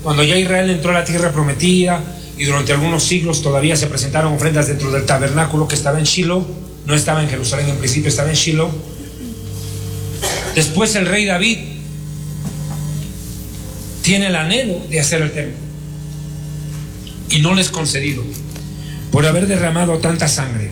cuando ya Israel entró a la tierra prometida y durante algunos siglos todavía se presentaron ofrendas dentro del tabernáculo que estaba en Shiloh, no estaba en Jerusalén en principio, estaba en Shiloh. Después el rey David tiene el anhelo de hacer el templo y no le es concedido por haber derramado tanta sangre.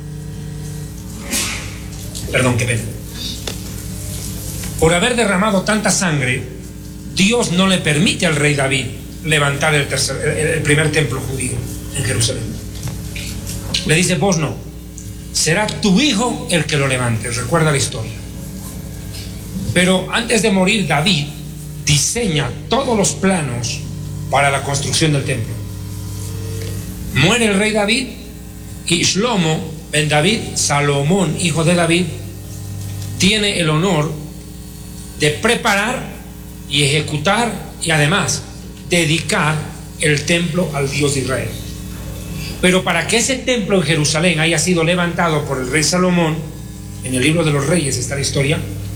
Perdón, qué pena. Por haber derramado tanta sangre, Dios no le permite al rey David levantar el primer templo judío en Jerusalén. Le dice: vos no, será tu hijo el que lo levante. Recuerda la historia. Pero antes de morir, David diseña todos los planos para la construcción del templo. Muere el rey David y Shlomo ben David, Salomón, hijo de David, tiene el honor de preparar y ejecutar y además dedicar el templo al Dios de Israel. Pero para que ese templo en Jerusalén haya sido levantado por el rey Salomón, en el libro de los Reyes está la historia,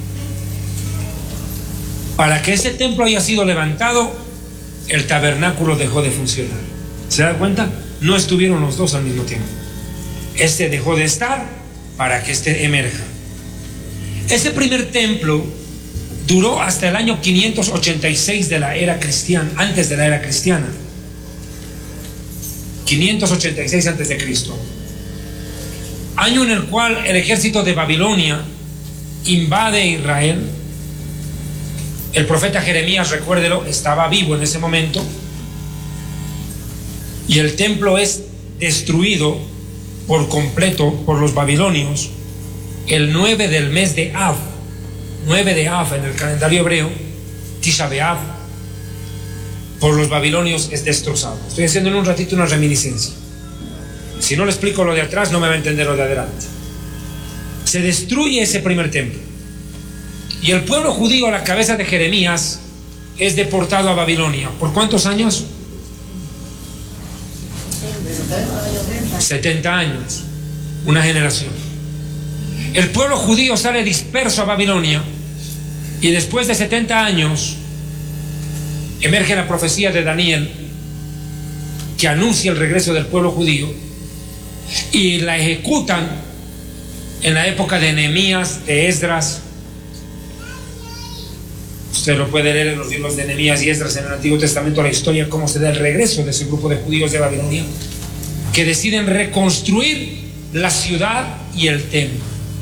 para que ese templo haya sido levantado, el tabernáculo dejó de funcionar. ¿Se da cuenta? No estuvieron los dos al mismo tiempo. Este dejó de estar para que este emerja. Ese primer templo duró hasta el año 586 de la era cristiana, antes de la era cristiana. 586 antes de Cristo. Año en el cual el ejército de Babilonia invade Israel. El profeta Jeremías, recuérdelo, estaba vivo en ese momento. Y el templo es destruido por completo por los babilonios el 9 del mes de Av. 9 de Av en el calendario hebreo, Tisha B'Av, por los babilonios es destrozado. Estoy haciendo en un ratito una reminiscencia. Si no le explico lo de atrás, no me va a entender lo de adelante. Se destruye ese primer templo. Y el pueblo judío a la cabeza de Jeremías es deportado a Babilonia. ¿Por cuántos años? 70 años. Una generación. El pueblo judío sale disperso a Babilonia y después de 70 años emerge la profecía de Daniel que anuncia el regreso del pueblo judío y la ejecutan en la época de Nehemías, de Esdras. Usted lo puede leer en los libros de Nehemías y Esdras en el Antiguo Testamento, la historia, cómo se da el regreso de ese grupo de judíos de Babilonia que deciden reconstruir la ciudad y el templo.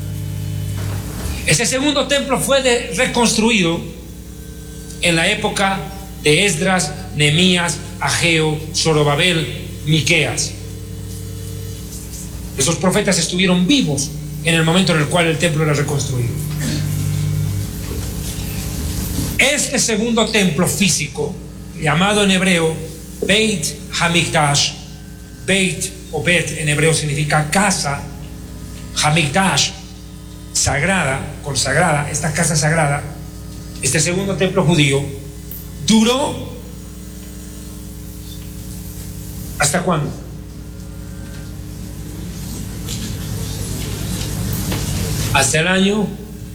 Ese segundo templo fue reconstruido en la época de Esdras, Nehemías, Ageo, Zorobabel, Miqueas. Esos profetas estuvieron vivos en el momento en el cual el templo era reconstruido. Este segundo templo físico, llamado en hebreo Beit Hamikdash, Beit o Bet en hebreo significa casa, Hamikdash, sagrada, consagrada, esta casa sagrada, este segundo templo judío, duró ¿hasta cuándo? Hasta el año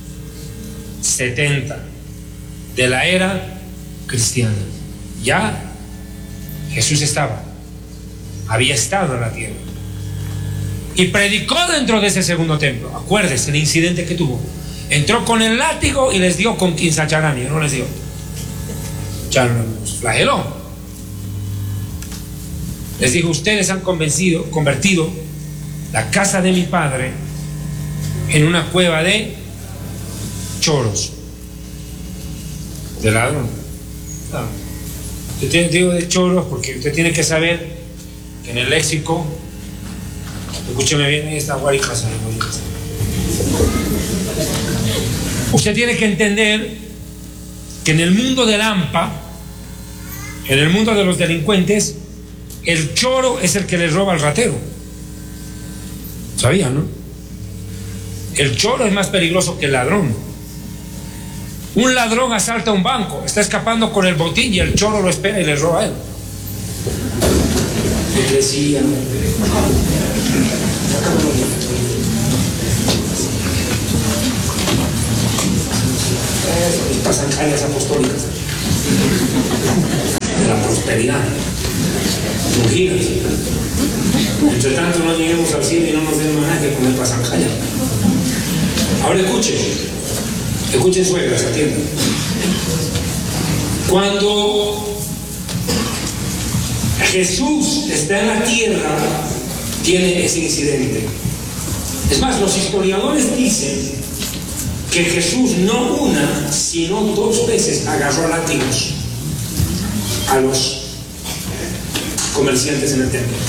70 de la era cristiana. Ya Jesús había estado en la tierra y predicó dentro de ese segundo templo. Acuérdese el incidente que tuvo. Entró con el látigo y les dio con quinzacharania, no les dio. Ya los flageló. Les dijo: ustedes han convertido la casa de mi padre en una cueva de choros, de ladrón. No. Yo digo de choros porque usted tiene que saber que en el léxico, escúcheme bien, ahí está Guaricas. Usted tiene que entender que en el mundo del AMPA, en el mundo de los delincuentes, el choro es el que le roba al ratero. ¿Sabía, no? El choro es más peligroso que el ladrón. Un ladrón asalta un banco, está escapando con el botín y el choro lo espera y le roba a él. Decía, pasan áreas apostólicas. la prosperidad. Imagínate. Entre tanto no lleguemos al cielo y no nos den maná que comer pasancaya. Ahora escuchen suegras, atiendan. Cuando Jesús está en la tierra, tiene ese incidente. Es más, los historiadores dicen que Jesús no una, sino 2 veces agarró a látigos a los comerciantes en el templo.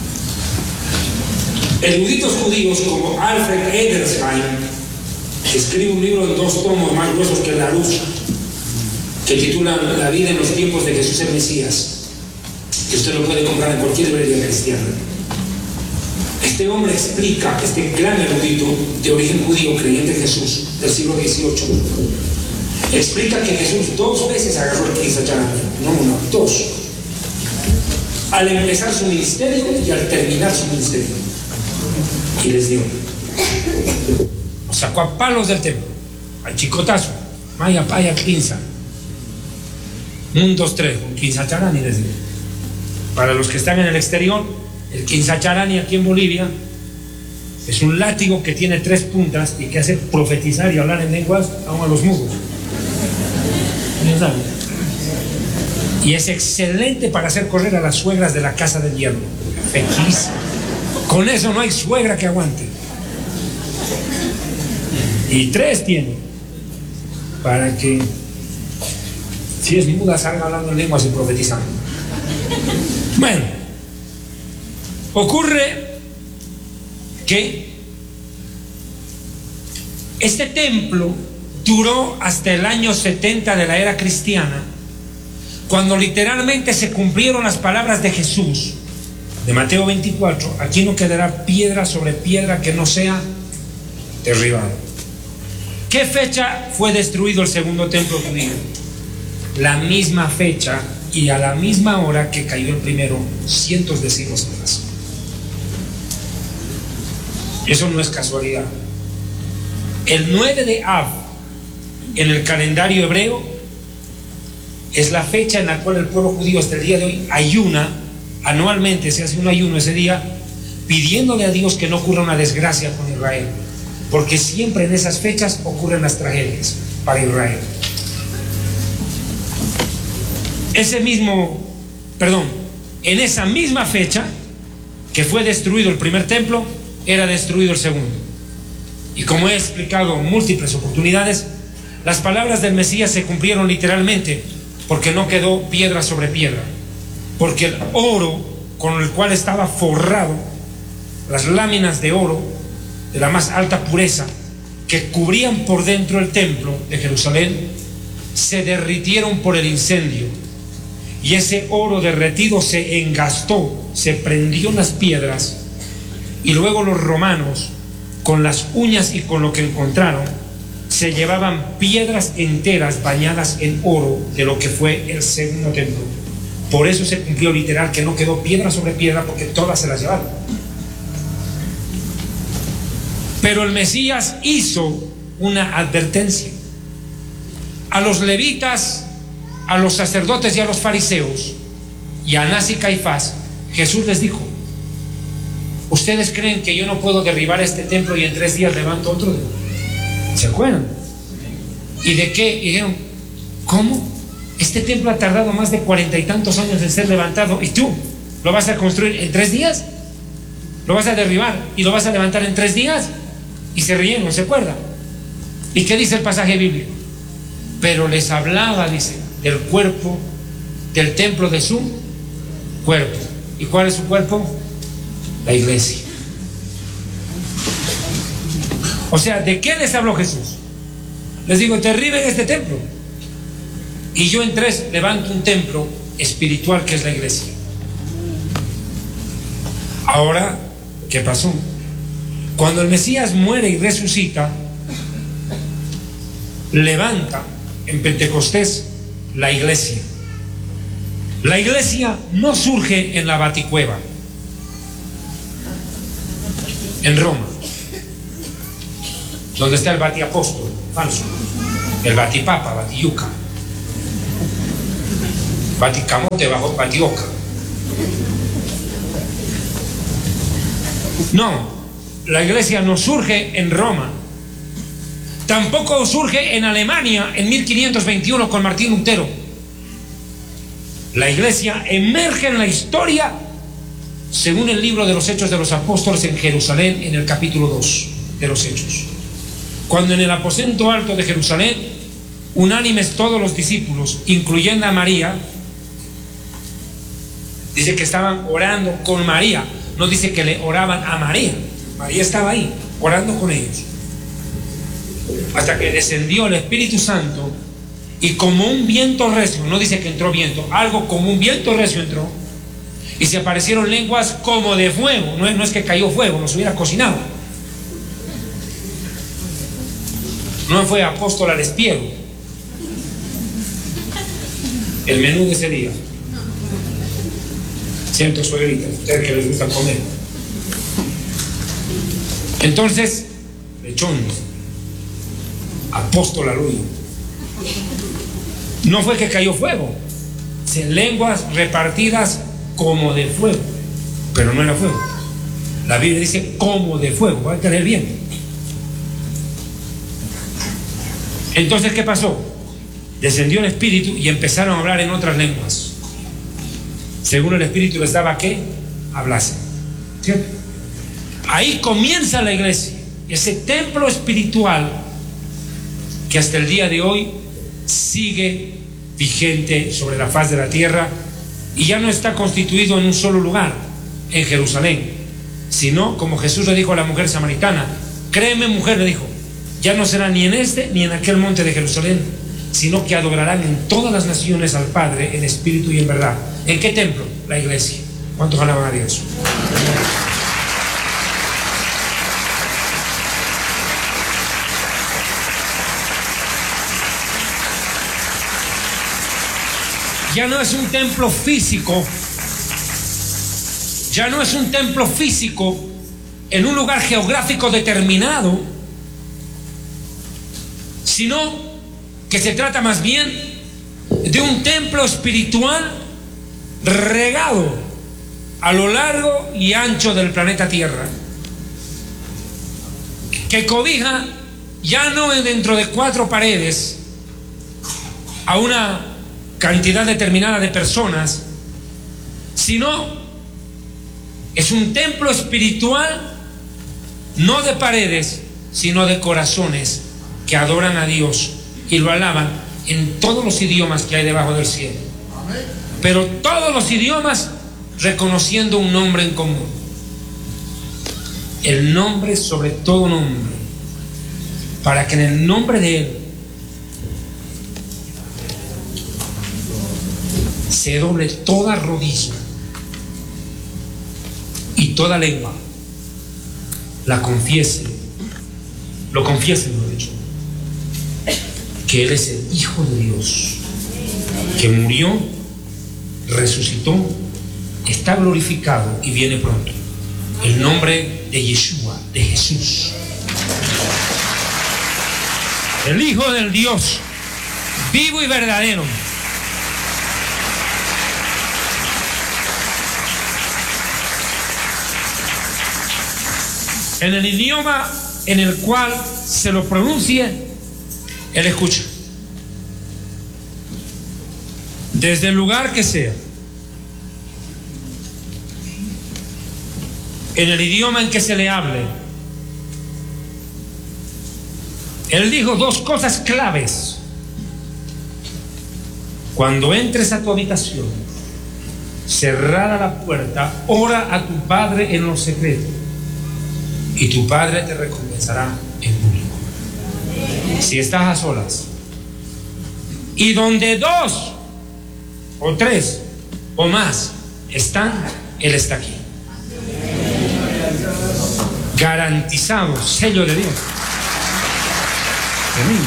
Eruditos judíos como Alfred Edersheim, que escribe un libro en 2 tomos más gruesos que la luz, que titula La vida en los tiempos de Jesús el Mesías, que usted lo puede comprar en cualquier librería cristiana. Este hombre explica, este gran erudito de origen judío, creyente en Jesús del siglo XVIII, explica que Jesús 2 veces agarró el Quisachara, no una, 2, al empezar su ministerio y al terminar su ministerio, y les dio, lo sacó a palos del templo, al chicotazo, maya, paya, quinza, 1, 2, 3, Quisacharani les dio. Para los que están en el exterior, el Quisacharani aquí en Bolivia es un látigo que tiene 3 puntas y que hace profetizar y hablar en lenguas aún a los mudos. Y es excelente para hacer correr a las suegras de la casa del hierro. Fequísimo. Con eso no hay suegra que aguante. Y 3 tiene, para que si es muda salga hablando en lenguas y profetizando. Bueno, ocurre que este templo duró hasta el año 70 de la era cristiana, cuando literalmente se cumplieron las palabras de Jesús de Mateo 24: aquí no quedará piedra sobre piedra que no sea derribada. ¿Qué fecha fue destruido el segundo templo judío? La misma fecha y a la misma hora que cayó el primero, cientos de siglos atrás. Eso no es casualidad. El 9 de Av en el calendario hebreo es la fecha en la cual el pueblo judío hasta el día de hoy ayuna. Anualmente se hace un ayuno ese día, pidiéndole a Dios que no ocurra una desgracia con Israel, porque siempre en esas fechas ocurren las tragedias para Israel. En esa misma fecha que fue destruido el primer templo, era destruido el segundo. Y como he explicado en múltiples oportunidades, las palabras del Mesías se cumplieron literalmente, porque no quedó piedra sobre piedra, porque el oro con el cual estaba forrado, las láminas de oro de la más alta pureza que cubrían por dentro el templo de Jerusalén, se derritieron por el incendio, y ese oro derretido se engastó, se prendió en las piedras, y luego los romanos, con las uñas y con lo que encontraron, se llevaban piedras enteras bañadas en oro de lo que fue el segundo templo. Por eso se cumplió literal que no quedó piedra sobre piedra, porque todas se las llevaron. Pero el Mesías hizo una advertencia a los levitas, a los sacerdotes y a los fariseos, y a Anás y Caifás. Jesús les dijo: ¿ustedes creen que yo no puedo derribar este templo y en 3 días levanto otro? ¿Se acuerdan? ¿Y de qué? Y dijeron: ¿cómo? Este templo ha tardado más de 40 y tantos años en ser levantado, y tú lo vas a construir en 3 días, lo vas a derribar y lo vas a levantar en 3 días. Y se rieron, ¿se acuerdan? ¿Y qué dice el pasaje bíblico? Pero les hablaba, dice, del cuerpo, del templo de su cuerpo. ¿Y cuál es su cuerpo? La iglesia. O sea, ¿de qué les habló Jesús? Les digo: derriben este templo y yo en 3 levanto un templo espiritual que es la iglesia. Ahora, ¿qué pasó? Cuando el Mesías muere y resucita, levanta en Pentecostés la iglesia. La iglesia no surge en la Baticueva, en Roma, donde está el Batiapóstol falso, el Batipapa, Batiyuca. Baticamote bajo Batioca. No, la iglesia no surge en Roma. Tampoco surge en Alemania en 1521 con Martín Lutero. La iglesia emerge en la historia según el libro de los Hechos de los Apóstoles en Jerusalén, en el capítulo 2 de los Hechos. Cuando en el aposento alto de Jerusalén, unánimes todos los discípulos, incluyendo a María, dice que estaban orando con María, no dice que le oraban a María. María estaba ahí, orando con ellos. Hasta que descendió el Espíritu Santo y como un viento recio, no dice que entró viento, algo como un viento recio entró, y se aparecieron lenguas como de fuego. No es que cayó fuego, nos hubiera cocinado. No fue apóstol al espiego el menú de ese día. Siento suegrita, ustedes que les gusta comer. Entonces, lechones, apóstol aleluya. No fue que cayó fuego, lenguas repartidas como de fuego, pero no era fuego. La Biblia dice como de fuego, va a tener bien. Entonces, ¿qué pasó? Descendió el Espíritu y empezaron a hablar en otras lenguas, según el Espíritu les daba que hablasen. ¿Cierto? Ahí comienza la iglesia, ese templo espiritual que hasta el día de hoy sigue vigente sobre la faz de la tierra, y ya no está constituido en un solo lugar, en Jerusalén, sino, como Jesús le dijo a la mujer samaritana, créeme mujer, le dijo, ya no será ni en este ni en aquel monte de Jerusalén, sino que adorarán en todas las naciones al Padre en espíritu y en verdad. ¿En qué templo? La iglesia. ¿Cuántos alaban a Dios? Ya no es un templo físico, ya no es un templo físico en un lugar geográfico determinado, sino que se trata más bien de un templo espiritual regado a lo largo y ancho del planeta Tierra, que cobija ya no dentro de 4 paredes a una cantidad determinada de personas, sino es un templo espiritual no de paredes, sino de corazones que adoran a Dios y lo alaban en todos los idiomas que hay debajo del cielo. Pero todos los idiomas reconociendo un nombre en común, el nombre sobre todo nombre, para que en el nombre de Él se doble toda rodilla y toda lengua la confiese, lo confiesen, lo dicho, que Él es el Hijo de Dios, que murió, resucitó, está glorificado y viene pronto. El nombre de Yeshua, de Jesús, el Hijo del Dios vivo y verdadero. En el idioma en el cual se lo pronuncie, Él escucha. Desde el lugar que sea, en el idioma en que se le hable. Él dijo 2 cosas claves. Cuando entres a tu habitación, cerrada la puerta, ora a tu Padre en lo secreto, y tu Padre te recompensará en público. Si estás a solas, y donde 2 o 3 o más están, Él está aquí. Garantizado, sello de Dios. Amén.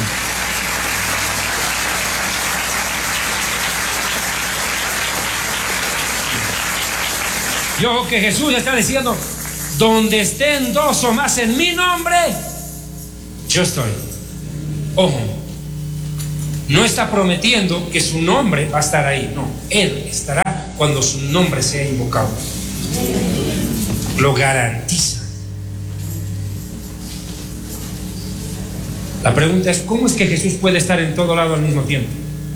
Y ojo que Jesús le está diciendo, donde estén 2 o más en mi nombre, yo estoy. Ojo, no está prometiendo que su nombre va a estar ahí, no, Él estará cuando su nombre sea invocado. Lo garantiza. La pregunta es, ¿cómo es que Jesús puede estar en todo lado al mismo tiempo?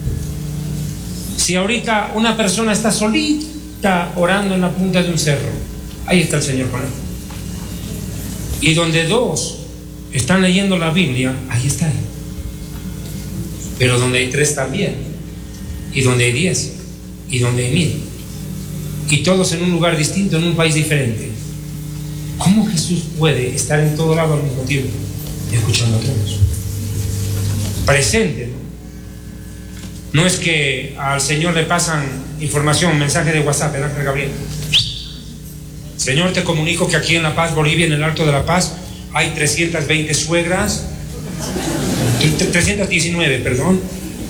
Si ahorita una persona está solita orando en la punta de un cerro, ahí está el Señor con él. Y donde dos están leyendo la Biblia, ahí está él. Pero donde hay 3 también, y donde hay 10, y donde hay 1000, y todos en un lugar distinto, en un país diferente, ¿cómo Jesús puede estar en todo lado al mismo tiempo y escuchando a todos? Presente, ¿no? No es que al Señor le pasan información, mensaje de WhatsApp, el ángel Gabriel: Señor, te comunico que aquí en La Paz, Bolivia, en el Alto de La Paz, hay 320 suegras, 319, perdón.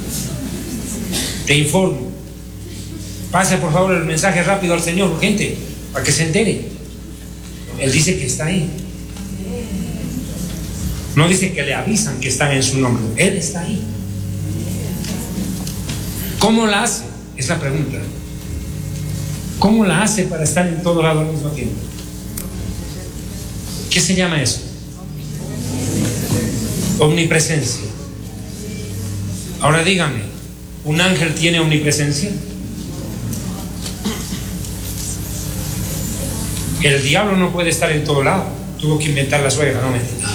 Te informo. Pase por favor el mensaje rápido al Señor, urgente, para que se entere. Él dice que está ahí. No dice que le avisan que están en su nombre. Él está ahí. ¿Cómo la hace? Es la pregunta. ¿Cómo la hace para estar en todo lado al mismo tiempo? ¿Qué se llama eso? Omnipresencia. Ahora dígame, ¿un ángel tiene omnipresencia? El diablo no puede estar en todo lado. Tuvo que inventar la suegra, no mentira.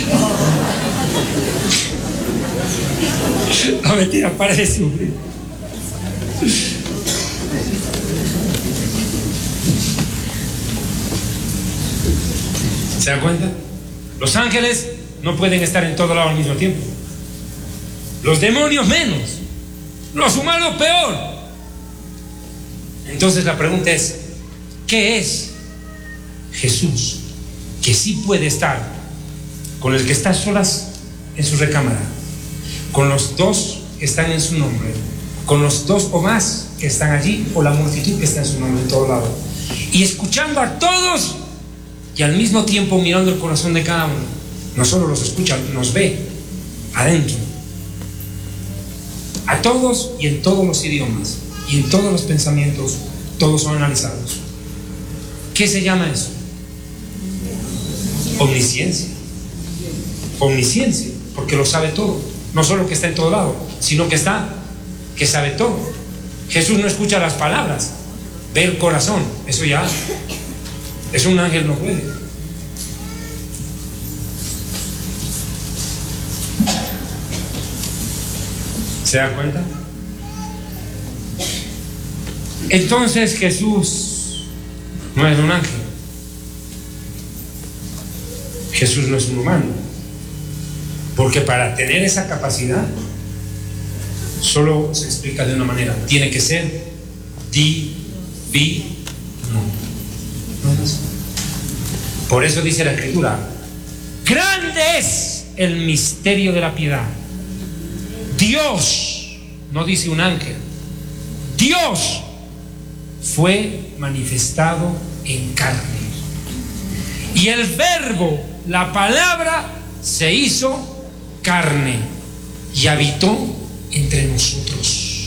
No mentira, para de sufrir. ¿Se dan cuenta? Los ángeles no pueden estar en todo lado al mismo tiempo. Los demonios menos. Los humanos peor. Entonces la pregunta es, ¿qué es Jesús que sí puede estar con el que está solas en su recámara, con los 2 que están en su nombre, con los 2 o más que están allí, o la multitud que está en su nombre en todo lado, y escuchando a todos y al mismo tiempo mirando el corazón de cada uno? No solo los escucha, nos ve adentro, a todos y en todos los idiomas y en todos los pensamientos, todos son analizados. ¿Qué se llama eso? Omnisciencia. Omnisciencia, porque lo sabe todo. No solo que está en todo lado, sino que sabe todo. Jesús no escucha las palabras, ve el corazón. Eso ya es un ángel, no puede. ¿Se dan cuenta? Entonces Jesús no es un ángel. Jesús no es un humano. Porque para tener esa capacidad, solo se explica de una manera: tiene que ser divino. Por eso dice la Escritura: grande es el misterio de la piedad. Dios, no dice un ángel, Dios fue manifestado en carne. Y el verbo, la palabra, se hizo carne y habitó entre nosotros.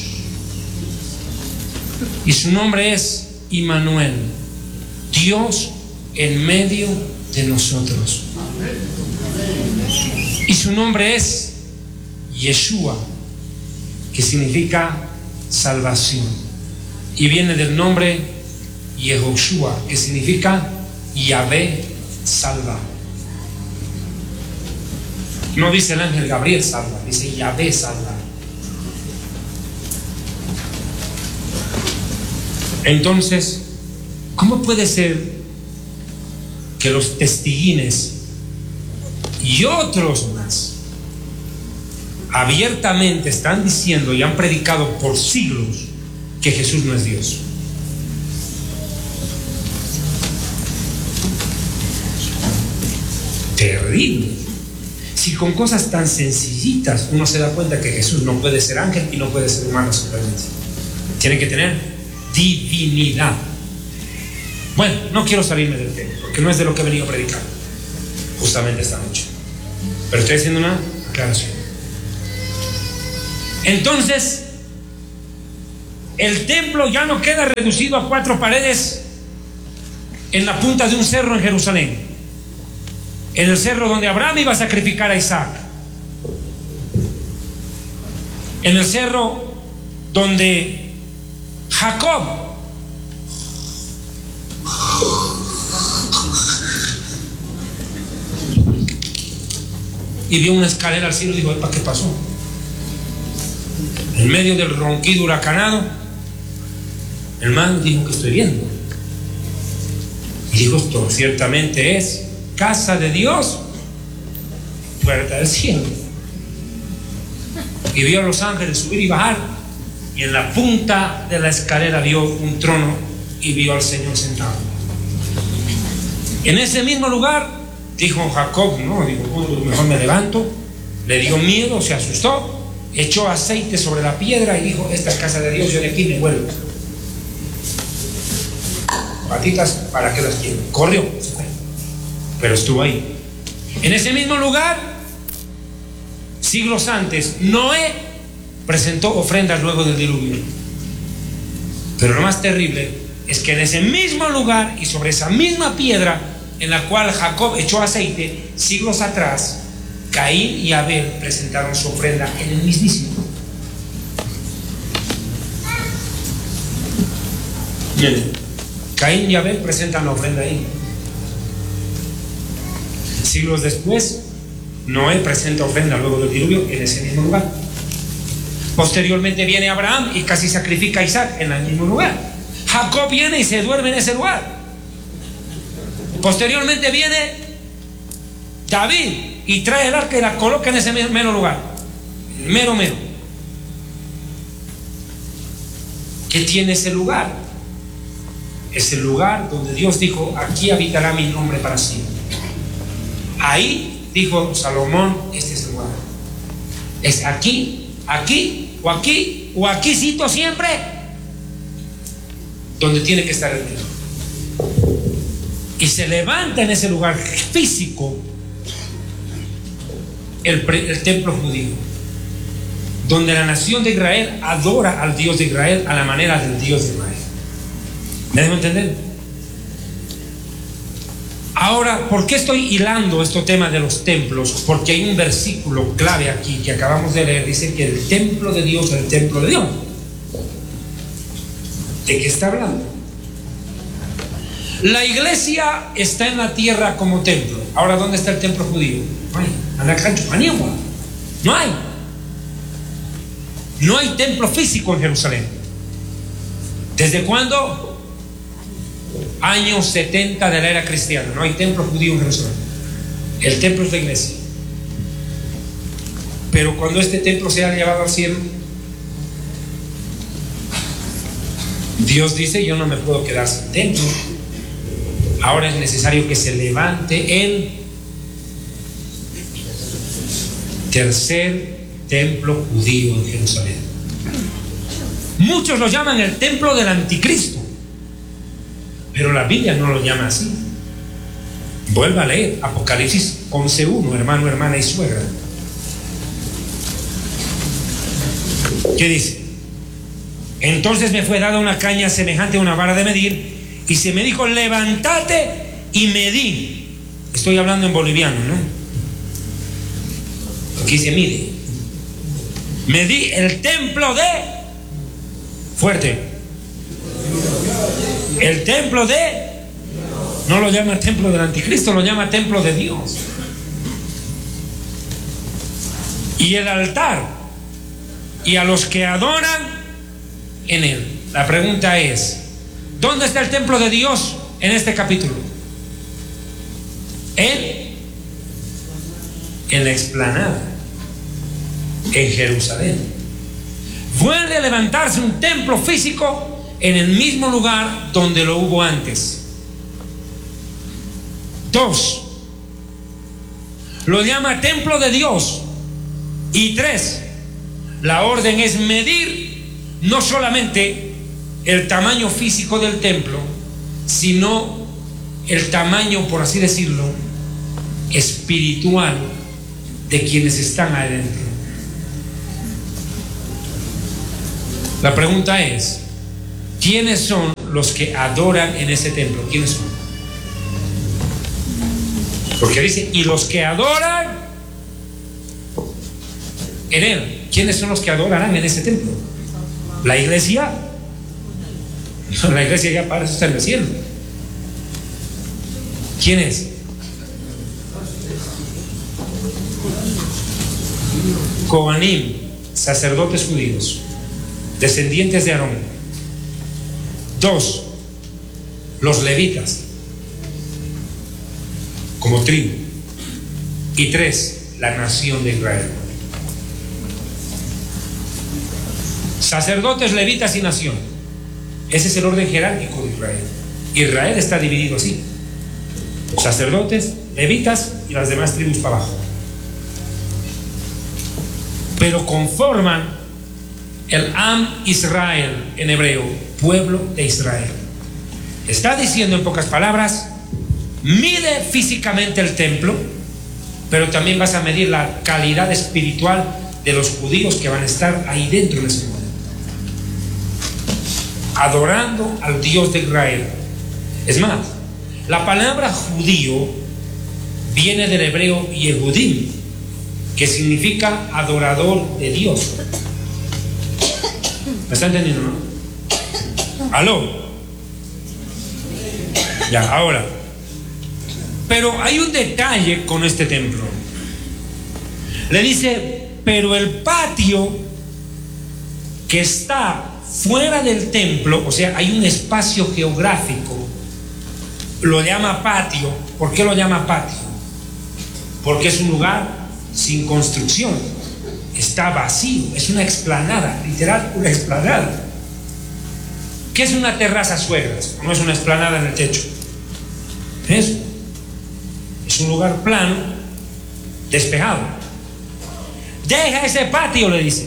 Y su nombre es Immanuel, Dios en medio de nosotros. Y su nombre es Yeshua, que significa salvación, y viene del nombre Yehoshua, que significa Yahvé salva. No dice el ángel Gabriel salva, dice Yahvé salva. Entonces, ¿cómo puede ser que los testiguines y otros más abiertamente están diciendo y han predicado por siglos que Jesús no es Dios? Terrible. Si con cosas tan sencillitas uno se da cuenta que Jesús no puede ser ángel y no puede ser humano simplemente, tiene que tener divinidad. Bueno, no quiero salirme del tema porque no es de lo que he venido a predicar justamente esta noche, pero estoy haciendo una aclaración. Entonces, el templo ya no queda reducido a 4 paredes en la punta de un cerro en Jerusalén, en el cerro donde Abraham iba a sacrificar a Isaac, en el cerro donde Jacob y vio una escalera al cielo y dijo: ¿para qué pasó? En medio del ronquido huracanado, el man dijo: ¿qué estoy viendo? Y dijo: esto ciertamente es casa de Dios, puerta del cielo. Y vio a los ángeles subir y bajar, y en la punta de la escalera vio un trono y vio al Señor sentado. En ese mismo lugar dijo Jacob: no, dijo, mejor me levanto. Le dio miedo, se asustó, echó aceite sobre la piedra y dijo: esta es casa de Dios, yo de aquí me vuelvo. Patitas, ¿para qué las quiero? Corrió, pero estuvo ahí. En ese mismo lugar, siglos antes, Noé presentó ofrendas luego del diluvio. Pero lo más terrible es que en ese mismo lugar y sobre esa misma piedra en la cual Jacob echó aceite, siglos atrás, Caín y Abel presentaron su ofrenda en el mismísimo. Bien. Caín y Abel presentan la ofrenda ahí. Siglos después, Noé presenta ofrenda luego del diluvio en ese mismo lugar. Posteriormente viene Abraham y casi sacrifica a Isaac en el mismo lugar. Jacob viene y se duerme en ese lugar. Posteriormente viene David y trae el arca y la coloca en ese mero lugar. Mero. ¿Qué tiene ese lugar? Es el lugar donde Dios dijo: aquí habitará mi nombre para siempre. Ahí dijo Salomón: este es el lugar. Es aquí, o aquícito siempre, donde tiene que estar el Dios. Y se levanta en ese lugar físico el templo judío, donde la nación de Israel adora al Dios de Israel a la manera del Dios de Israel. ¿Me dejo entender? Ahora, ¿por qué estoy hilando este tema de los templos? Porque hay un versículo clave aquí que acabamos de leer. Dice que el templo de Dios es el templo de Dios. ¿De qué está hablando? La iglesia está en la tierra como templo. Ahora, ¿dónde está el templo judío? No hay. No hay. No hay templo físico en Jerusalén. ¿Desde cuándo? Años 70 de la era cristiana. No hay templo judío en Jerusalén. El templo es la iglesia. Pero cuando este templo sea llevado al cielo, Dios dice: yo no me puedo quedar sin templo. Ahora es necesario que se levante el tercer templo judío en Jerusalén. Muchos lo llaman el templo del anticristo, pero la Biblia no lo llama así. Vuelva a leer Apocalipsis 11:1, hermano, hermana y suegra. ¿Qué dice? Entonces me fue dada una caña semejante a una vara de medir, y se me dijo: levántate y medí. Estoy hablando en boliviano, ¿no? Aquí se mide. Medí el templo de... Fuerte. El templo de... No lo llama templo del anticristo, lo llama templo de Dios. Y el altar, y a los que adoran en él. La pregunta es: ¿dónde está el templo de Dios en este capítulo? En la explanada, en Jerusalén. Vuelve a levantarse un templo físico en el mismo lugar donde lo hubo antes. 2, lo llama templo de Dios. Y 3, la orden es medir no solamente el tamaño físico del templo, sino el tamaño, por así decirlo, espiritual de quienes están adentro. La pregunta es: ¿quiénes son los que adoran en ese templo? ¿Quiénes son? Porque dice, y los que adoran en él. ¿Quiénes son los que adorarán en ese templo? La iglesia. La iglesia ya para eso está en el cielo. ¿Quién es? Coanim, sacerdotes judíos, descendientes de Aarón. 2, los levitas, como tribu. Y 3, la nación de Israel. Sacerdotes, levitas y nación. Ese es el orden jerárquico de Israel. Israel está dividido así: sacerdotes, levitas y las demás tribus para abajo. Pero conforman el Am Israel, en hebreo, pueblo de Israel. Está diciendo en pocas palabras: mide físicamente el templo, pero también vas a medir la calidad espiritual de los judíos que van a estar ahí dentro de ese pueblo, adorando al Dios de Israel. Es más, la palabra judío viene del hebreo Yehudim, que significa adorador de Dios. ¿Me está entendiendo, no? ¿Aló? Ya, ahora. Pero hay un detalle con este templo. Le dice, pero el patio que está fuera del templo, o sea, hay un espacio geográfico, lo llama patio. ¿Por qué lo llama patio? Porque es un lugar sin construcción, está vacío, es una explanada, literal, una explanada. ¿Qué es una terraza, suegras? No es una explanada en el techo. Eso es un lugar plano, despejado. Deja ese patio, le dice.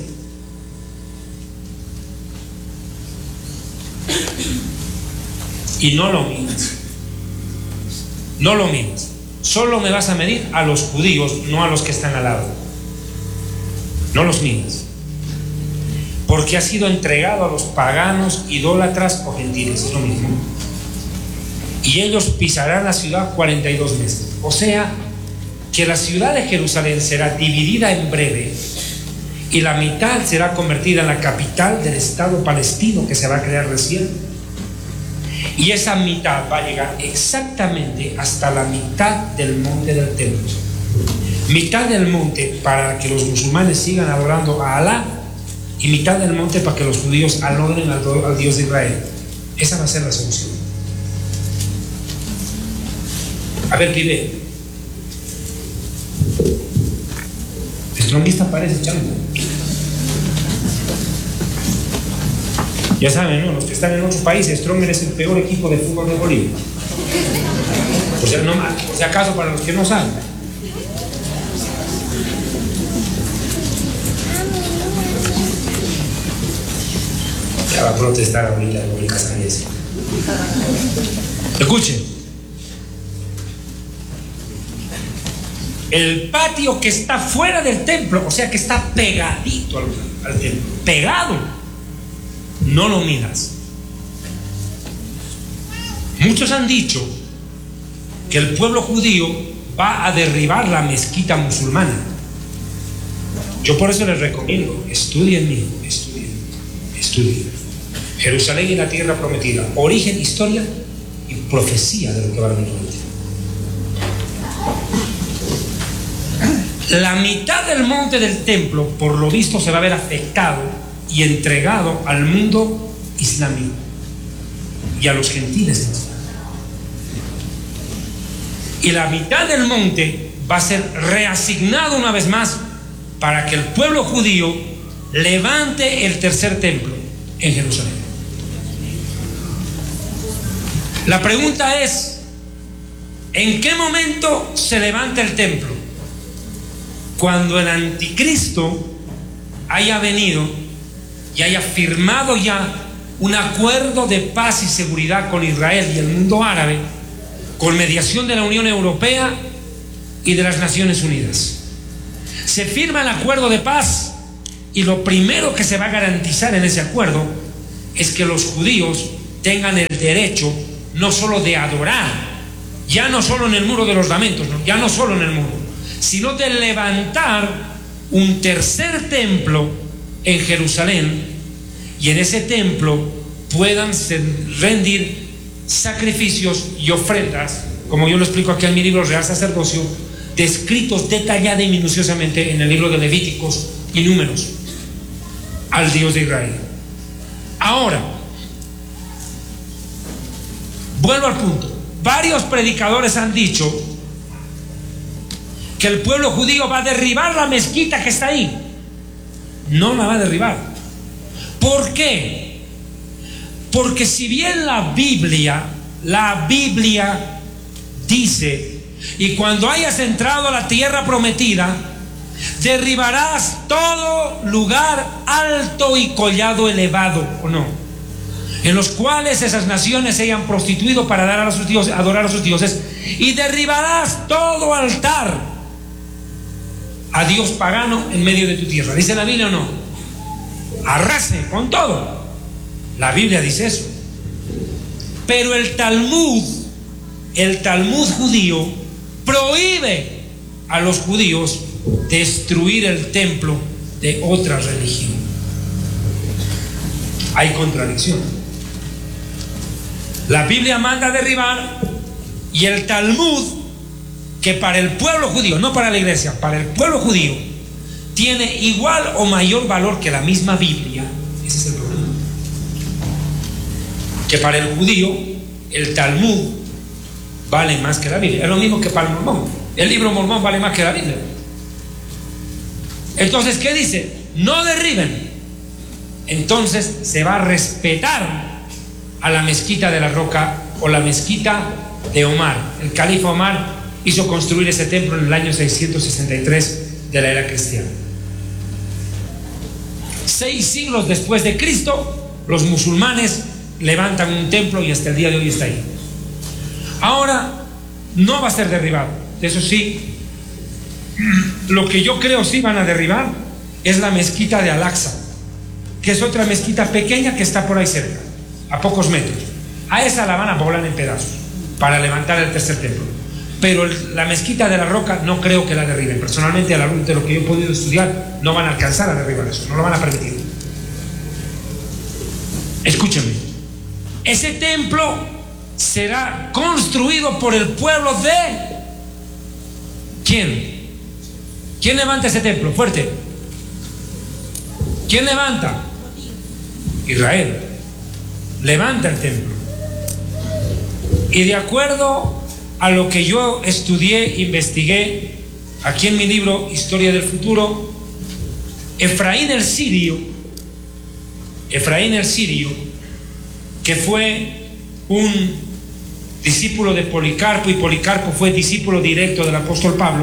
Y no lo miras. No lo miras. Solo me vas a medir a los judíos, no a los que están al lado. No los miras. Porque ha sido entregado a los paganos, idólatras o gentiles. Es lo mismo. Y ellos pisarán la ciudad 42 meses. O sea, que la ciudad de Jerusalén será dividida en breve, y la mitad será convertida en la capital del Estado palestino que se va a crear recién. Y esa mitad va a llegar exactamente hasta la mitad del monte del templo. Mitad del monte para que los musulmanes sigan adorando a Alá, y mitad del monte para que los judíos adoren al Dios de Israel. Esa va a ser la solución. A ver, pibe. Strongista parece chango. Ya saben, ¿no? Los que están en otros países, Stronger es el peor equipo de fútbol de Bolivia. Por si acaso, para los que no saben. Ya va a protestar ahorita el Bolivia Sánchez. Escuchen. El patio que está fuera del templo, o sea que está pegadito al templo, pegado. No lo miras. Muchos han dicho que el pueblo judío va a derribar la mezquita musulmana. Yo por eso les recomiendo, estudien, mijo, estudien. Jerusalén y la tierra prometida, origen, historia y profecía de lo que va a venir. La mitad del monte del templo, por lo visto, se va a ver afectado y entregado al mundo islámico y a los gentiles. Y la mitad del monte va a ser reasignado una vez más para que el pueblo judío levante el tercer templo en Jerusalén. La pregunta es, ¿en qué momento se levanta el templo? Cuando el anticristo haya venido y haya firmado ya un acuerdo de paz y seguridad con Israel y el mundo árabe, con mediación de la Unión Europea y de las Naciones Unidas. Se firma el acuerdo de paz, y lo primero que se va a garantizar en ese acuerdo es que los judíos tengan el derecho no solo de adorar, ya no solo en el muro de los lamentos, ¿no? Ya no solo en el muro, sino de levantar un tercer templo en Jerusalén, y en ese templo puedan rendir sacrificios y ofrendas, como yo lo explico aquí en mi libro Real Sacerdocio, descritos detallada y minuciosamente en el libro de Levíticos y Números, al Dios de Israel. Ahora, vuelvo al punto. Varios predicadores han dicho que el pueblo judío va a derribar la mezquita que está ahí. No la va a derribar. ¿Por qué? Porque si bien la Biblia dice: y cuando hayas entrado a la tierra prometida, derribarás todo lugar alto y collado elevado, ¿o no?, en los cuales esas naciones se hayan prostituido para dar a sus dioses, adorar a sus dioses, y derribarás todo altar a Dios pagano en medio de tu tierra. ¿Dice la Biblia o no? Arrase con todo. La Biblia dice eso. Pero el Talmud judío prohíbe a los judíos destruir el templo de otra religión. Hay contradicción. La Biblia manda derribar, y el Talmud, que para el pueblo judío, no para la iglesia, para el pueblo judío, tiene igual o mayor valor que la misma Biblia. Ese es el problema. Que para el judío el Talmud vale más que la Biblia. Es lo mismo que para el mormón. El libro mormón vale más que la Biblia. Entonces, ¿qué dice? No derriben. Entonces se va a respetar a la mezquita de la roca, o la mezquita de Omar. El califa Omar hizo construir ese templo en el año 663 de la era cristiana. 6 siglos después de Cristo, los musulmanes levantan un templo y hasta el día de hoy está ahí. Ahora, no va a ser derribado. Eso sí, lo que yo creo sí van a derribar es la mezquita de Al-Aqsa, que es otra mezquita pequeña que está por ahí cerca, a pocos metros. A esa la van a volar en pedazos para levantar el tercer templo. Pero la mezquita de la roca no creo que la derriben. Personalmente, a la luz de lo que yo he podido estudiar, no van a alcanzar a derribar eso, no lo van a permitir. Escúchenme, ese templo será construido por el pueblo de... ¿quién? ¿Quién levanta ese templo? Fuerte. ¿Quién levanta? Israel. Levanta el templo. Y de acuerdo a lo que yo estudié, investigué aquí en mi libro Historia del Futuro, Efraín el Sirio, que fue un discípulo de Policarpo, y Policarpo fue discípulo directo del apóstol Pablo,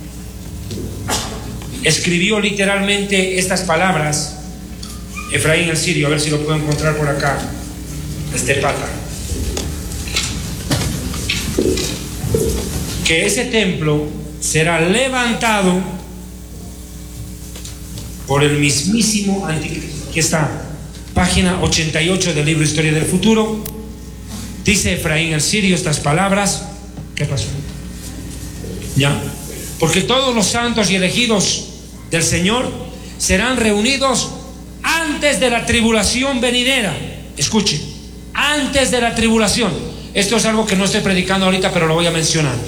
escribió literalmente estas palabras. Efraín el Sirio, a ver si lo puedo encontrar por acá, este pata, que ese templo será levantado por el mismísimo anticristo. Aquí está, página 88 del libro Historia del Futuro. Dice Efraín el Sirio estas palabras. ¿Qué pasó? Ya. Porque todos los santos y elegidos del Señor serán reunidos antes de la tribulación venidera. Escuche, antes de la tribulación. Esto es algo que no estoy predicando ahorita, pero lo voy a mencionar.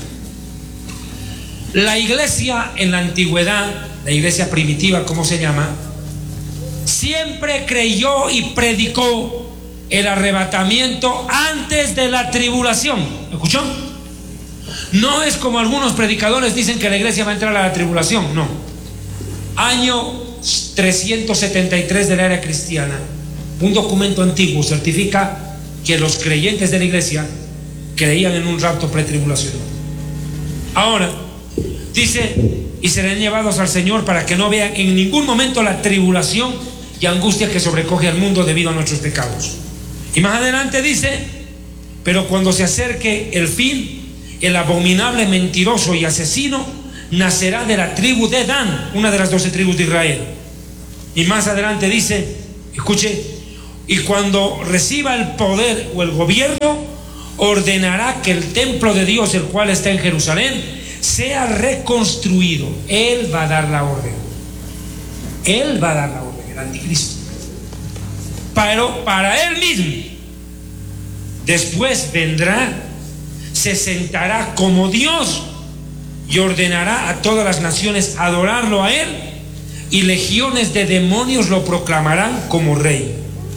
La iglesia en la antigüedad, la iglesia primitiva, ¿cómo se llama?, siempre creyó y predicó el arrebatamiento antes de la tribulación. ¿Escuchó? No es como algunos predicadores dicen que la iglesia va a entrar a la tribulación. No. Año 373 de la era cristiana, un documento antiguo certifica que los creyentes de la iglesia creían en un rapto pretribulacional. Ahora dice: y serán llevados al Señor para que no vean en ningún momento la tribulación y angustia que sobrecoge al mundo debido a nuestros pecados. Y más adelante dice: pero cuando se acerque el fin, el abominable mentiroso y asesino nacerá de la tribu de Dan, una de las 12 tribus de Israel. Y más adelante dice, escuche: y cuando reciba el poder o el gobierno, ordenará que el templo de Dios, el cual está en Jerusalén, sea reconstruido. Él va a dar la orden. Él va a dar la orden, el anticristo. Pero para él mismo. Después vendrá, se sentará como Dios y ordenará a todas las naciones adorarlo a él, y legiones de demonios lo proclamarán como rey.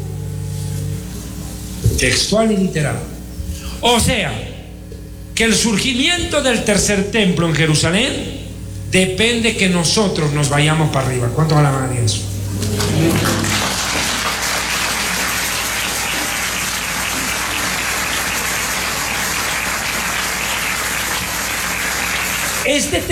Textual y literal. O sea, que el surgimiento del tercer templo en Jerusalén depende que nosotros nos vayamos para arriba. ¿Cuánto alaban a Dios? Este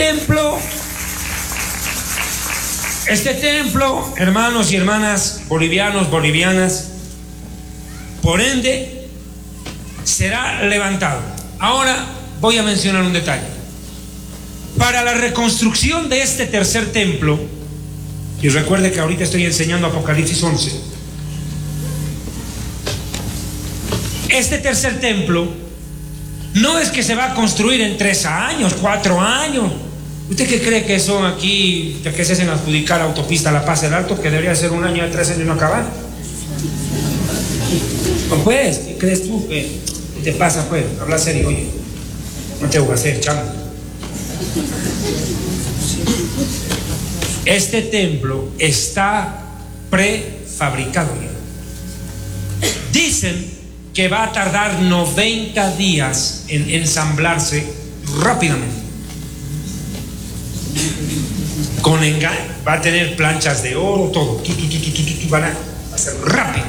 templo, hermanos y hermanas, bolivianos, bolivianas, por ende, será levantado. Ahora voy a mencionar un detalle. Para la reconstrucción de este tercer templo, y recuerde que ahorita estoy enseñando Apocalipsis 11, este tercer templo no es que se va a construir en 3 años, 4 años. ¿Usted qué cree que son aquí, que se hacen adjudicar autopista La Paz del Alto, que debería ser 1 año y 3 años no acabar? Pues, ¿qué crees tú? ¿Qué te pasa, pues? Habla serio, oye. No te voy a hacer, chamo. Este templo está prefabricado ya. Dicen que va a tardar 90 días en ensamblarse rápidamente. Con engaño, va a tener planchas de oro, todo. Va a ser rápido.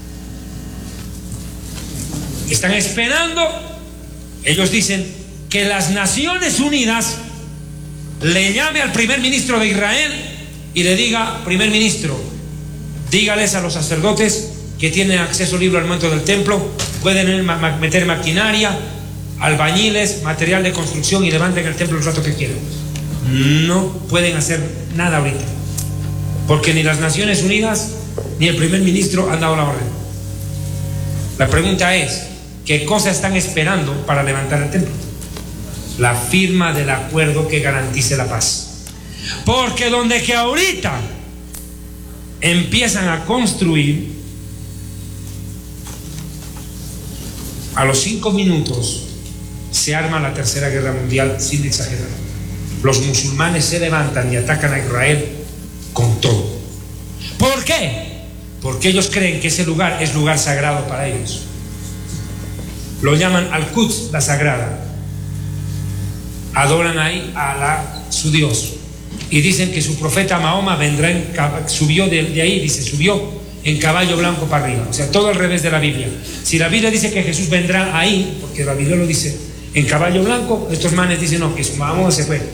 Están esperando, ellos dicen, que las Naciones Unidas le llame al primer ministro de Israel y le diga: primer ministro, dígales a los sacerdotes que tienen acceso libre al manto del templo, pueden meter maquinaria, albañiles, material de construcción, y levanten el templo el rato que quieran. No pueden hacer nada ahorita, porque ni las Naciones Unidas ni el primer ministro han dado la orden. La pregunta es: ¿qué cosa están esperando para levantar el templo? La firma del acuerdo que garantice la paz. Porque donde que ahorita empiezan a construir, a los 5 minutos se arma la tercera guerra mundial, sin exagerar. Los musulmanes se levantan y atacan a Israel con todo. ¿Por qué? Porque ellos creen que ese lugar es lugar sagrado para ellos. Lo llaman Al-Quds, la sagrada. Adoran ahí a su Dios. Y dicen que su profeta Mahoma vendrá subió de ahí, dice, subió en caballo blanco para arriba. O sea, todo al revés de la Biblia. Si la Biblia dice que Jesús vendrá ahí, porque la Biblia lo dice, en caballo blanco, estos manes dicen no, que su Mahoma se fue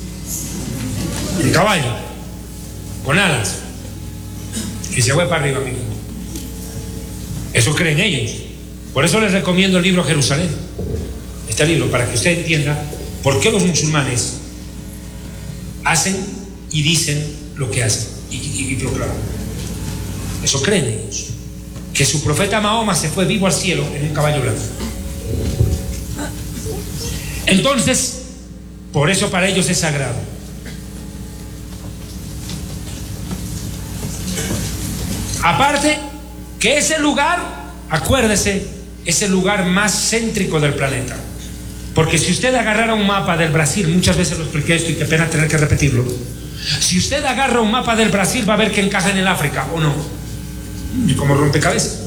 en caballo, con alas, y se fue para arriba, amigo. Eso creen ellos. Por eso les recomiendo el libro Jerusalén, este libro, para que usted entienda por qué los musulmanes hacen y dicen lo que hacen y proclaman. Eso creen ellos, que su profeta Mahoma se fue vivo al cielo en un caballo blanco. Entonces, por eso para ellos es sagrado. Aparte que ese lugar, acuérdese, es el lugar más céntrico del planeta. Porque si usted agarrara un mapa del Brasil, muchas veces lo expliqué esto y qué pena tener que repetirlo. Si usted agarra un mapa del Brasil, va a ver que encaja en el África, ¿o no? Y como rompecabezas.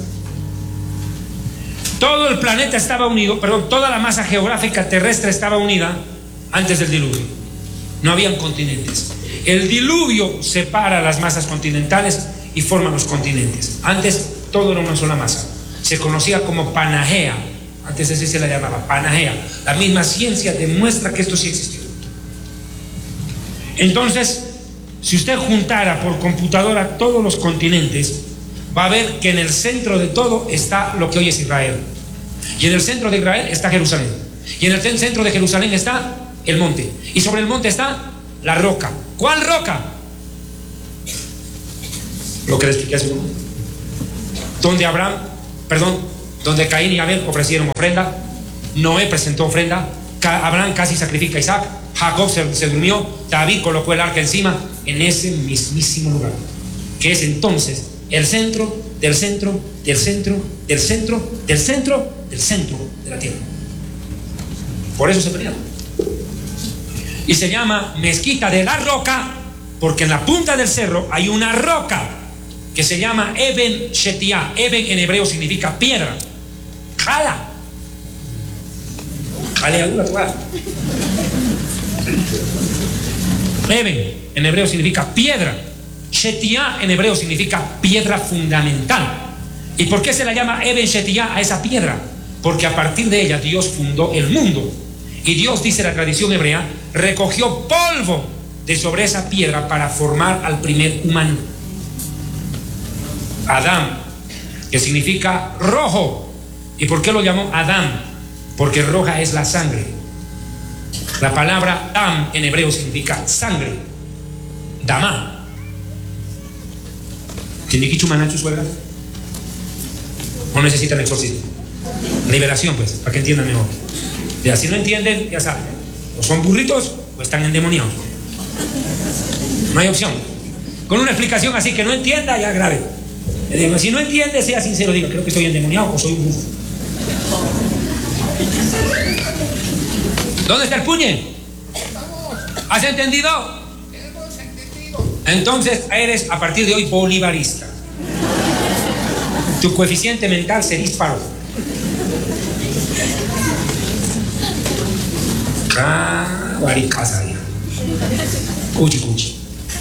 Todo el planeta estaba unido, perdón, toda la masa geográfica terrestre estaba unida antes del diluvio. No habían continentes. El diluvio separa las masas continentales y forma los continentes. Antes todo era una sola masa. Se conocía como Panagea. Antes así se la llamaba, Panagea. La misma ciencia demuestra que esto sí existió. Entonces, si usted juntara por computadora todos los continentes, va a ver que en el centro de todo está lo que hoy es Israel. Y en el centro de Israel está Jerusalén. Y en el centro de Jerusalén está el monte. Y sobre el monte está la roca. ¿Cuál roca? Lo que le expliqué hace un momento. donde Caín y Abel ofrecieron ofrenda, Noé presentó ofrenda, Abraham casi sacrifica a Isaac, Jacob se durmió, David colocó el arca encima, en ese mismísimo lugar, que es entonces el centro del centro del centro del centro del centro del centro de la tierra. Por eso se pelearon. Y se llama Mezquita de la Roca, porque en la punta del cerro hay una roca que se llama Eben Shetia. Eben en hebreo significa piedra. Jala. Eben en hebreo significa piedra. Shetia en hebreo significa piedra fundamental. ¿Y por qué se la llama Eben Shetia a esa piedra? Porque a partir de ella Dios fundó el mundo. Y Dios, dice la tradición hebrea, recogió polvo de sobre esa piedra para formar al primer humano. Adán, que significa rojo. ¿Y por qué lo llamó Adán? Porque roja es la sangre. La palabra dam en hebreo significa sangre. Damá. ¿Tiene que chumar su suegra? ¿O necesitan exorcismo? Liberación, pues, para que entiendan mejor. Y así no entienden, ya saben. O son burritos o están endemoniados. No hay opción. Con una explicación así que no entienda, ya grave. Le digo, si no entiende, sea sincero, diga, creo que estoy endemoniado o soy un bufo. ¿Dónde está el puñe? ¿Has entendido? Entonces eres a partir de hoy bolivarista. Tu coeficiente mental se disparó. Cuchi, cuchi.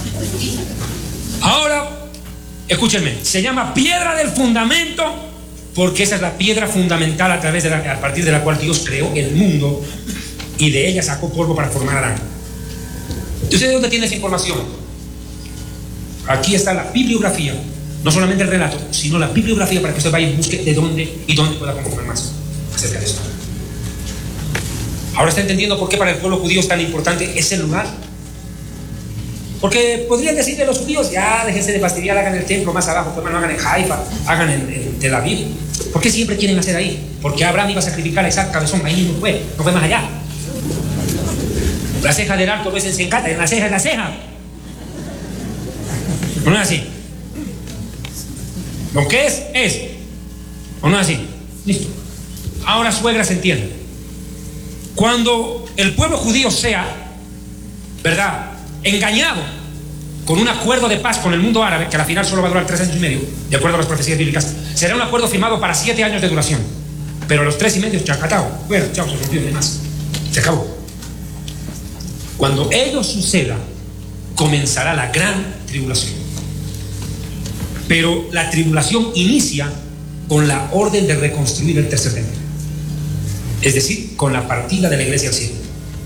Ahora, escúchenme, se llama piedra del fundamento porque esa es la piedra fundamental a partir de la cual Dios creó el mundo y de ella sacó polvo para formar a Adán. ¿Usted de dónde tiene esa información? Aquí está la bibliografía, no solamente el relato, sino la bibliografía para que usted vaya y busque de dónde y dónde pueda confirmar más acerca de esto. Ahora está entendiendo por qué para el pueblo judío es tan importante ese lugar. Porque podrían decirle a los judíos, ya déjense de fastidiar, hagan el templo más abajo, pues no hagan en Haifa, hagan en Tel Aviv. ¿Por qué siempre quieren hacer ahí? Porque Abraham iba a sacrificar a Isaac cabezón, ahí no fue más allá. La ceja del alto es en Sencata, en la ceja es la ceja. ¿O no es así? Lo que es. ¿O no es así? Listo. Ahora, suegra, se entiende. Cuando el pueblo judío sea, ¿verdad?, engañado con un acuerdo de paz con el mundo árabe, que al final solo va a durar 3 años y medio, de acuerdo a las profecías bíblicas, será un acuerdo firmado para 7 años de duración. Pero a los 3 y medio, chacatao, bueno, chao, se rompió de más. Se acabó. Cuando ello suceda, comenzará la gran tribulación. Pero la tribulación inicia con la orden de reconstruir el tercer templo. Es decir, con la partida de la iglesia al cielo.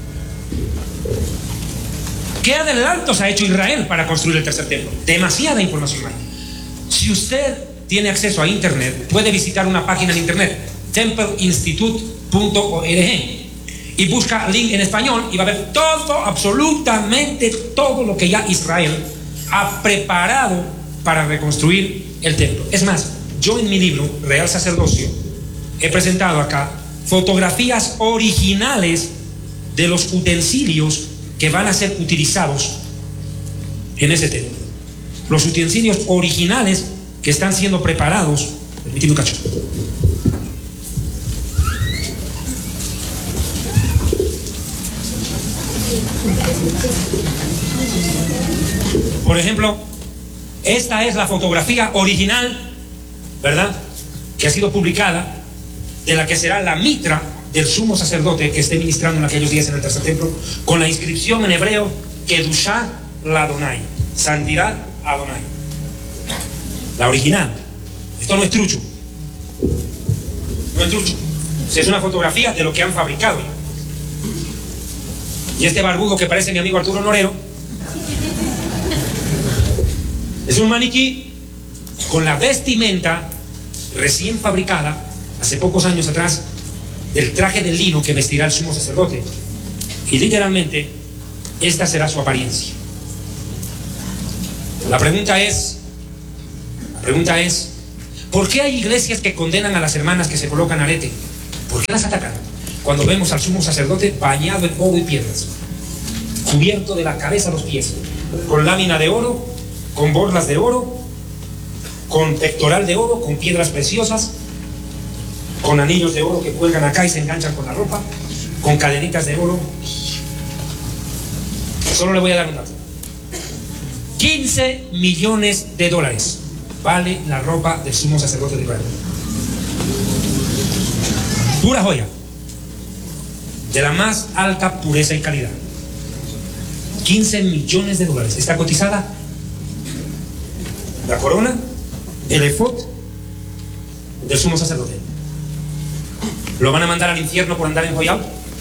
¿Qué adelantos ha hecho Israel para construir el tercer templo? Demasiada información hay. Si usted tiene acceso a internet, puede visitar una página en internet, templeinstitute.org, y busca link en español y va a ver todo, absolutamente todo lo que ya Israel ha preparado para reconstruir el templo. Es más, yo en mi libro Real Sacerdocio he presentado acá fotografías originales de los utensilios que van a ser utilizados en ese templo. Los utensilios originales que están siendo preparados. Permíteme un cacho. Por ejemplo, esta es la fotografía original, ¿verdad?, que ha sido publicada, de la que será la mitra del sumo sacerdote que esté ministrando en aquellos días en el tercer templo, con la inscripción en hebreo Kedushá Ladonai, santidad Adonai. La original. Esto no es trucho. No es trucho. Es una fotografía de lo que han fabricado. Y este barbudo que parece mi amigo Arturo Norero es un maniquí con la vestimenta recién fabricada hace pocos años atrás del traje de lino que vestirá el sumo sacerdote. Y literalmente esta será su apariencia. La pregunta es ¿Por qué hay iglesias que condenan a las hermanas que se colocan arete? ¿Por qué las atacan? Cuando vemos al sumo sacerdote bañado en oro y piedras, cubierto de la cabeza a los pies, con lámina de oro, con borlas de oro, con pectoral de oro, con piedras preciosas, con anillos de oro que cuelgan acá y se enganchan con la ropa, con cadenitas de oro. Solo le voy a dar un dato. 15 millones de dólares vale la ropa del sumo sacerdote de Israel. Pura joya, de la más alta pureza y calidad. 15 millones de dólares. Está cotizada la corona, el efod del sumo sacerdote. ¿Lo van a mandar al infierno por andar enjollado?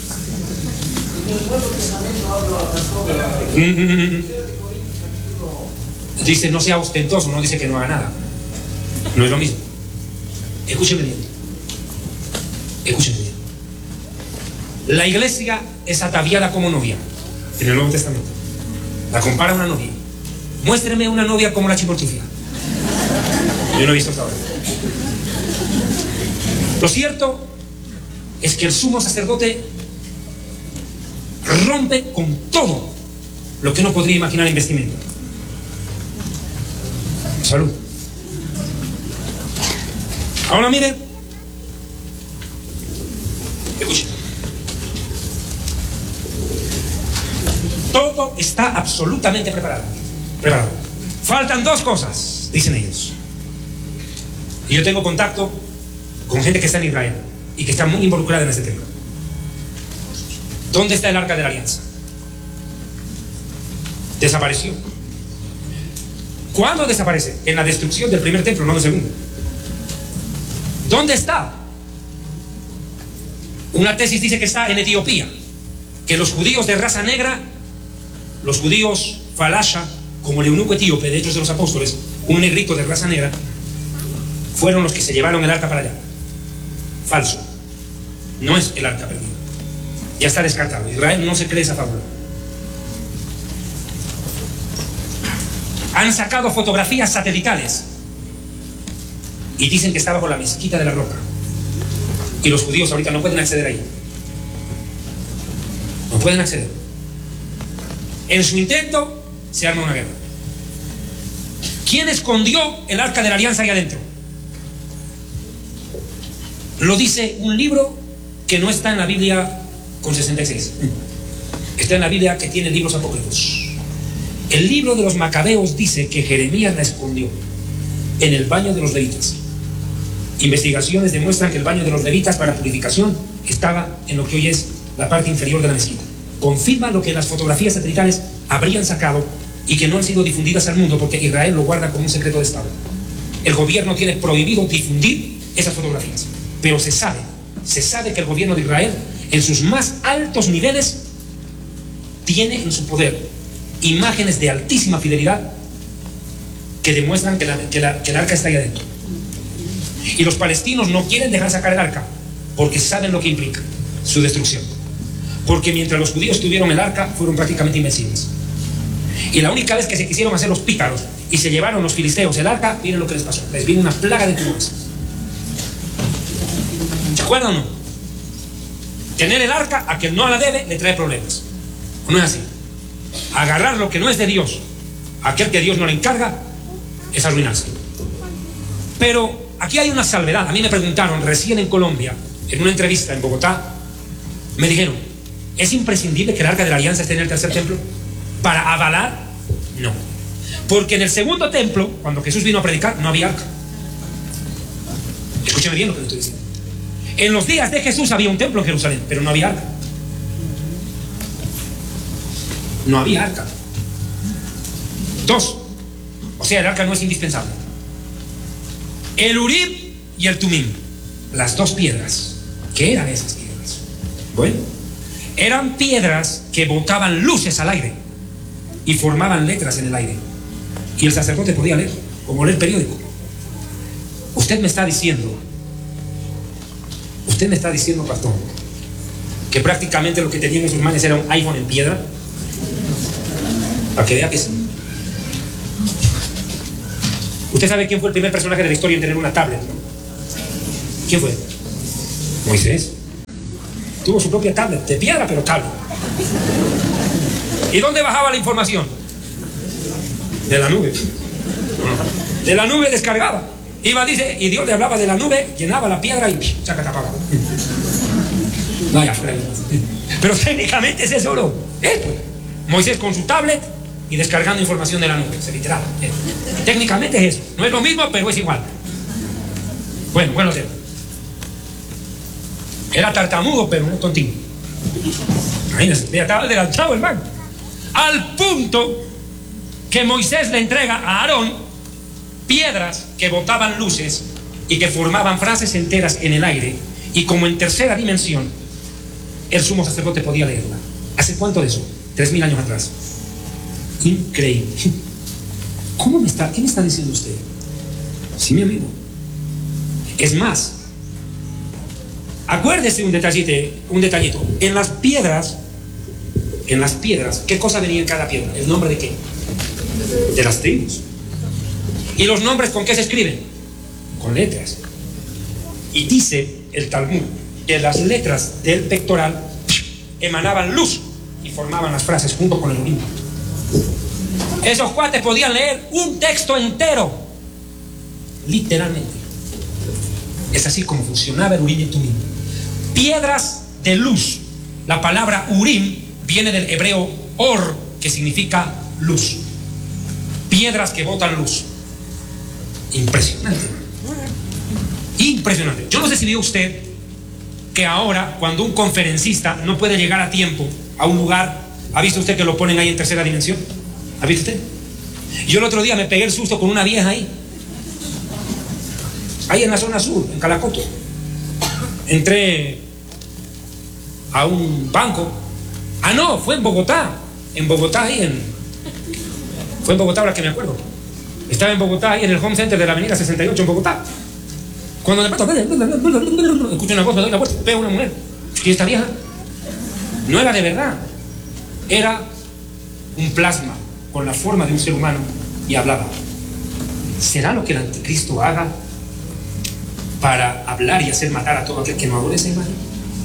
Dice no sea ostentoso, no dice que no haga nada. No es lo mismo. Escúcheme bien. Escúcheme bien. La iglesia es ataviada como novia en el Nuevo Testamento. La compara a una novia. Muéstreme una novia como la Chiportufia. Yo no he visto hasta ahora. Lo cierto es que el sumo sacerdote rompe con todo lo que uno podría imaginar en vestimenta. Salud. Ahora miren, escuchen. Todo está absolutamente preparado. Faltan dos cosas, dicen ellos. Y yo tengo contacto con gente que está en Israel y que está muy involucrada en este tema. ¿Dónde está el arca de la alianza? Desapareció. ¿Cuándo desaparece? En la destrucción del primer templo, no del segundo. ¿Dónde está? Una tesis dice que está en Etiopía, que los judíos de raza negra, los judíos falasha, como el eunuco etíope de Hechos de los Apóstoles, un negrito de raza negra, fueron los que se llevaron el arca para allá. Falso. No es el arca perdido. Ya está descartado. Israel no se cree esa fábula. Han sacado fotografías satelitales y dicen que estaba por la mezquita de la Roca. Y los judíos ahorita no pueden acceder ahí. No pueden acceder. En su intento se arma una guerra. ¿Quién escondió el arca de la alianza ahí adentro? Lo dice un libro que no está en la Biblia con 66. Está en la Biblia que tiene libros apócrifos. El libro de los Macabeos dice que Jeremías la escondió en el baño de los levitas. Investigaciones demuestran que el baño de los levitas para purificación estaba en lo que hoy es la parte inferior de la mezquita. Confirma lo que las fotografías satelitales habrían sacado y que no han sido difundidas al mundo porque Israel lo guarda como un secreto de Estado. El gobierno tiene prohibido difundir esas fotografías, pero se sabe que el gobierno de Israel en sus más altos niveles tiene en su poder imágenes de altísima fidelidad que demuestran que el arca está ahí adentro. Y los palestinos no quieren dejar sacar el arca porque saben lo que implica su destrucción. Porque mientras los judíos tuvieron el arca fueron prácticamente invencibles. Y la única vez que se quisieron hacer los pícaros y se llevaron los filisteos el arca, miren lo que les pasó. Les vino una plaga de tumores. ¿Se acuerdan o no? Tener el arca a quien no la debe le trae problemas. ¿O no es así? Agarrar lo que no es de Dios a aquel que Dios no le encarga es arruinarse. Pero aquí hay una salvedad. A mí me preguntaron recién en Colombia, en una entrevista en Bogotá, me dijeron, ¿es imprescindible que el arca de la alianza esté en el tercer templo? ¿Para avalar? No. Porque en el segundo templo, cuando Jesús vino a predicar, no había arca. Escúcheme bien lo que le estoy diciendo. En los días de Jesús había un templo en Jerusalén, pero no había arca. No había arca. Dos, o sea, el arca no es indispensable. El Urim y el Tumim, las dos piedras. ¿Qué eran esas piedras? Bueno, eran piedras que botaban luces al aire y formaban letras en el aire. Y el sacerdote podía leer, como leer periódico. Usted me está diciendo, pastor, que prácticamente lo que tenían en sus manos era un iPhone en piedra. Para que vea que sí. Usted sabe quién fue el primer personaje de la historia en tener una tablet, ¿no? ¿Quién fue? Moisés. Tuvo su propia tablet, de piedra, pero tablet. ¿Y dónde bajaba la información? De la nube. De la nube descargaba. Iba, dice, y Dios le hablaba de la nube, llenaba la piedra y saca tapaba. Vaya, pero técnicamente es eso, ¿no? Pues. Moisés con su tablet y descargando información de la nube, se literal. Técnicamente es eso. No es lo mismo, pero es igual. Bueno, era tartamudo, pero no tontino. Imagínense, ya estaba adelantado el man. Al punto que Moisés le entrega a Aarón piedras que botaban luces y que formaban frases enteras en el aire, y como en tercera dimensión el sumo sacerdote podía leerla. ¿Hace cuánto de eso? 3000 años atrás. Increíble. ¿Qué me está diciendo usted? Sí, mi amigo. Es más, acuérdese un detallito. En las piedras, ¿qué cosa venía en cada piedra? ¿El nombre de qué? De las tribus. ¿Y los nombres con qué se escriben? Con letras. Y dice el Talmud que las letras del pectoral emanaban luz y formaban las frases junto con el Urim. Esos cuates podían leer un texto entero, literalmente. Es así como funcionaba el Urim y el Tumim. Piedras de luz. La palabra Urim viene del hebreo Or, que significa luz. Piedras que botan luz. Impresionante. Impresionante. Yo no sé si vio usted que ahora, cuando un conferencista no puede llegar a tiempo a un lugar, ¿ha visto usted que lo ponen ahí en tercera dimensión? ¿Ha visto usted? Yo el otro día me pegué el susto con una vieja ahí en la zona sur, en Calacoto. Entré a un banco. No, fue en Bogotá. Fue en Bogotá, ahora que me acuerdo. Estaba en Bogotá, ahí en el home center de la avenida 68 en Bogotá. Cuando de pronto escucho una voz, me doy la vuelta, veo una mujer. Y esta vieja no era de verdad, era un plasma con la forma de un ser humano y hablaba. ¿Será lo que el anticristo haga para hablar y hacer matar a todo aquel que no adore esa imagen?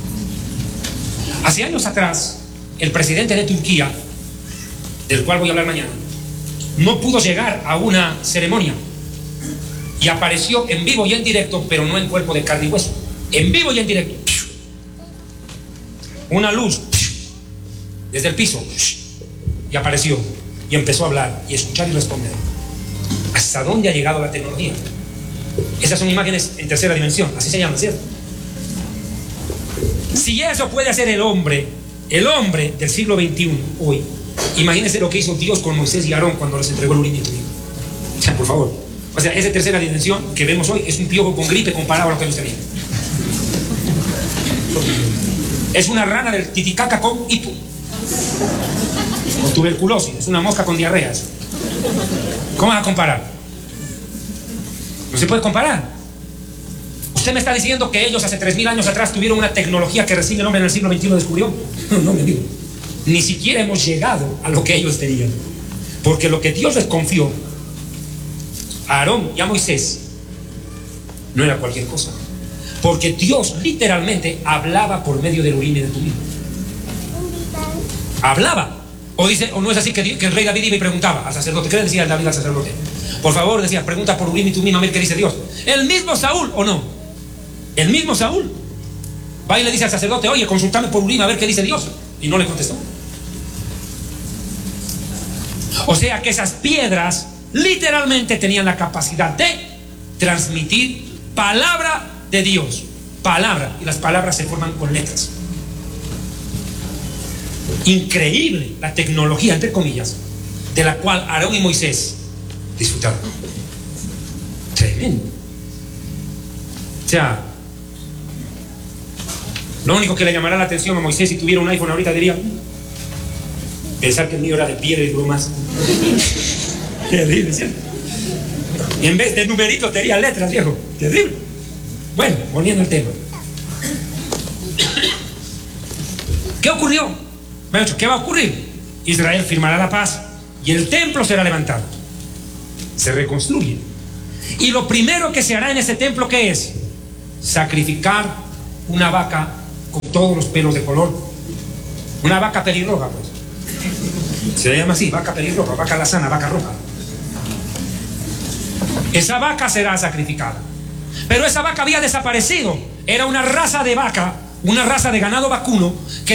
Hace años atrás, el presidente de Turquía, del cual voy a hablar mañana, no pudo llegar a una ceremonia y apareció en vivo y en directo, pero no en cuerpo de carne y hueso, en vivo y en directo. Una luz desde el piso y apareció y empezó a hablar y escuchar y responder. ¿Hasta dónde ha llegado la tecnología? Esas son imágenes en tercera dimensión, así se llama, ¿cierto? Si eso puede hacer el hombre del siglo XXI hoy, imagínense lo que hizo Dios con Moisés y Aarón cuando les entregó el Urim y el Tumim. O sea, por favor. O sea, esa tercera dimensión que vemos hoy es un piojo con gripe comparado a lo que ellos tenían. Es una rana del Titicaca con hipo, con tuberculosis, es una mosca con diarreas. ¿Cómo vas a comparar? No se puede comparar. Usted me está diciendo que ellos hace 3000 años atrás tuvieron una tecnología que recién el hombre en el siglo XXI descubrió. No me digo. Ni siquiera hemos llegado a lo que ellos tenían. Porque lo que Dios les confió a Aarón y a Moisés no era cualquier cosa. Porque Dios literalmente hablaba por medio del Urim y del Tumim. Hablaba. O no es así que el rey David iba y preguntaba al sacerdote. ¿Qué le decía David al sacerdote? Por favor, decía, pregunta por Urim y Tumim a ver qué dice Dios. El mismo Saúl, ¿o no? El mismo Saúl va y le dice al sacerdote, oye, consultame por Urim a ver qué dice Dios. Y no le contestó. O sea que esas piedras literalmente tenían la capacidad de transmitir palabra de Dios. Palabra. Y las palabras se forman con letras. Increíble la tecnología, entre comillas, de la cual Aarón y Moisés disfrutaron. Tremendo. O sea, lo único que le llamará la atención a Moisés si tuviera un iPhone ahorita diría, pensar que el mío era de piedra y plumas. Terrible, ¿cierto? Y en vez de numeritos tenía letras, viejo. Terrible. Bueno, volviendo al tema. ¿Qué ocurrió? ¿Qué va a ocurrir? Israel firmará la paz y el templo será levantado. Se reconstruye. Y lo primero que se hará en ese templo, ¿qué es? Sacrificar una vaca con todos los pelos de color. Una vaca pelirroja, pues. Se llama así, vaca pelirroja, vaca alazana, vaca roja. Esa vaca será sacrificada. Pero esa vaca había desaparecido. Era una raza de vaca, una raza de ganado vacuno que